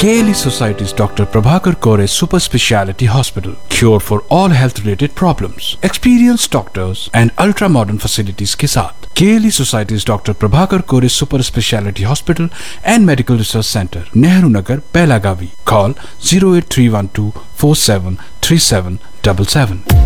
KLE Society's Dr. Prabhakar Kore Super Speciality Hospital. Cure for all health related problems. Experienced doctors and ultra modern facilities के साथ KLE Society's Dr. Prabhakar Kore Super Speciality Hospital and Medical Research Center, Nehru Nagar, Belagavi. Call 08312 473777.